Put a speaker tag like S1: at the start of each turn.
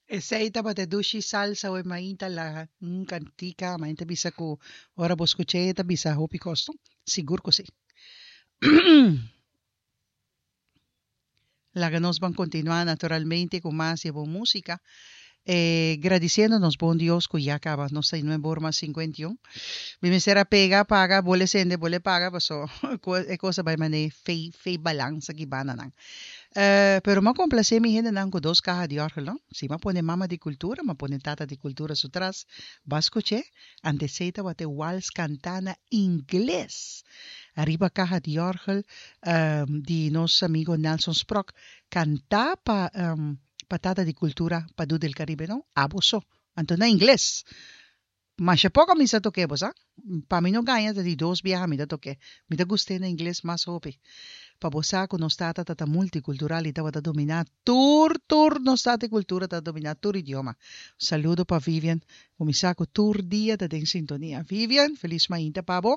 S1: Essaita ba te dushi salsa o mainta la cantica, mainta bisa ko ora boscocheta bisa hopi costo. Siguro ko si. La que nos van a continuar naturalmente con más y buena música. Agradeciéndonos, buen Dios, que ya acaba, no sé, no es por más 51. Mi será pega, paga, bole sende, bole paga, paso, é cosa vai mané, fei balança que banana. Pero me complace mi gente nan ko dos cajas de orgel, si me pone mama de cultura, me pone tata de cultura sutras, bascoche, anteceita bate wals cantana inglés. Arriba caja de orgel, di nos amigo Nelson Sprock, canta patata de cultura pa do del Caribe, no? Abuso. Anto na inglés. Mas siya po kami sa toke, bosa. Pamino ganha, di dos biyaha mi da toke. Mi da guste na inglés mas hopi. Pabosa ko no stata tata multicultural ita wata domina tur no stata cultura ta domina tur idioma. Saludo pa Vivian. Umisa ko tur dia ta den sintonia. Vivian, feliz mainta pabo.